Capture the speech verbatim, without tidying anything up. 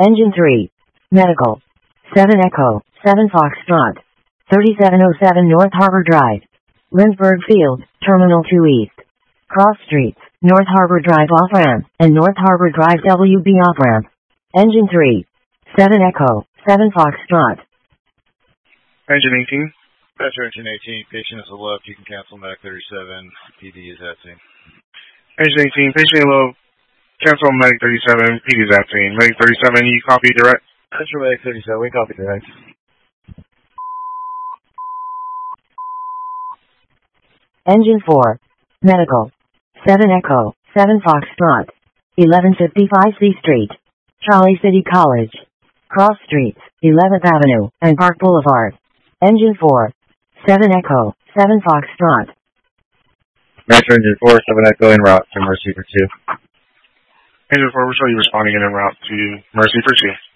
Engine three. Medical. seven Echo, seven Foxtrot. thirty-seven oh seven North Harbor Drive. Lindbergh Field, Terminal two East. Cross Streets, North Harbor Drive off-ramp, and North Harbor Drive W B off-ramp. Engine three. seven Echo, seven Foxtrot. Engine eighteen. Passenger engine eighteen, patient is low. You can cancel M A C thirty-seven. P D is at scene. Engine eighteen, patient low. Cancel Medic thirty-seven. P D is at scene. Medic thirty-seven, you copy direct. Passenger Medic thirty-seven, we copy direct. Engine four. Medical. seven Echo, seven Foxtrot. eleven fifty-five C Street. Charlie City College. Cross Streets, eleventh Avenue, and Park Boulevard. Engine four. seven Echo, seven Foxtrot. Master Engine four, seven Echo en route to Mercy for two. Engine four, we'll show you responding in en route to Mercy for two.